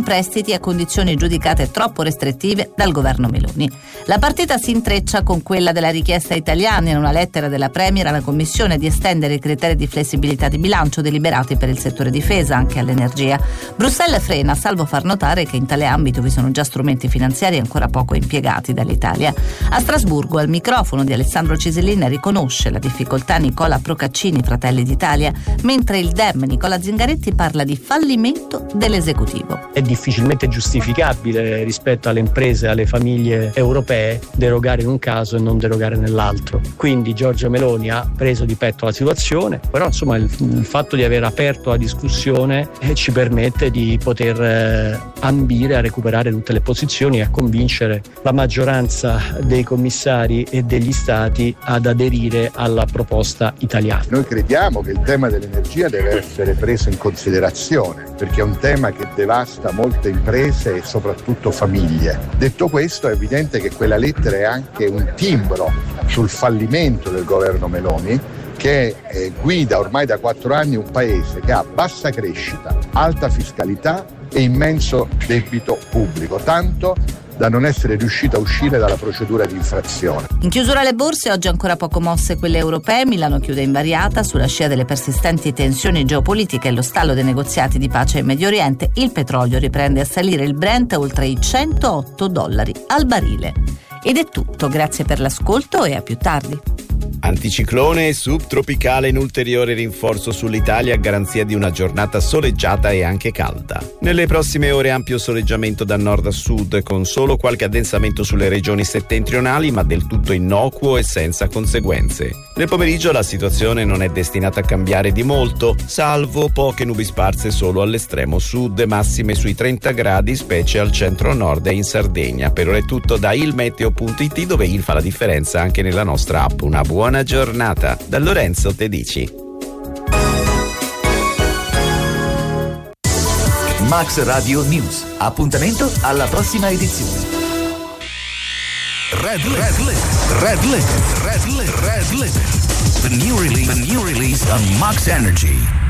prestiti a condizioni giudicate troppo restrittive dal governo Meloni. La partita si intreccia con quella della richiesta italiana in una lettera della Premier alla Commissione di estendere i criteri di flessibilità di bilancio deliberati per il settore difesa anche all'energia. Bruxelles frena, salvo far notare che in tale ambito vi sono già strumenti finanziari ancora poco impiegati dall'Italia. A Strasburgo, al microfono di Alessandro Cisellin, riconosce la difficoltà Nicola Procaccini, Fratelli d'Italia, mentre il Dem Nicola Zingaretti parla di fallimento dell'esecutivo. È difficilmente giustificabile rispetto alle imprese e alle famiglie europee derogare in un caso e non derogare nell'altro. Quindi Giorgia Meloni ha preso di petto la situazione, però insomma il fatto di aver aperto la discussione ci permette di poter ambire a recuperare tutte le posizioni e a convincere la maggioranza dei commissari e degli stati ad aderire alla proposta italiana. Noi crediamo che il tema dell'energia deve essere preso in considerazione perché è un tema che devasta molte imprese e soprattutto famiglie. Detto questo, è evidente che quella lettera è anche un timbro sul fallimento del governo Meloni, che guida ormai da 4 anni un paese che ha bassa crescita, alta fiscalità e immenso debito pubblico, tanto da non essere riuscito a uscire dalla procedura di infrazione. In chiusura le borse, oggi ancora poco mosse quelle europee. Milano chiude invariata sulla scia delle persistenti tensioni geopolitiche e lo stallo dei negoziati di pace in Medio Oriente. Il petrolio riprende a salire, il Brent oltre i $108 al barile. Ed è tutto, grazie per l'ascolto e a più tardi. Anticiclone e subtropicale in ulteriore rinforzo sull'Italia a garanzia di una giornata soleggiata e anche calda. Nelle prossime ore ampio soleggiamento da nord a sud con solo qualche addensamento sulle regioni settentrionali, ma del tutto innocuo e senza conseguenze. Nel pomeriggio la situazione non è destinata a cambiare di molto, salvo poche nubi sparse solo all'estremo sud, massime sui 30 gradi specie al centro-nord e in Sardegna. Per ora è tutto da ilmeteo.it, dove il fa la differenza anche nella nostra app. Una buona giornata da Lorenzo Tedici. Max Radio News. Appuntamento alla prossima edizione. Red Limit. The new release on Max Energy.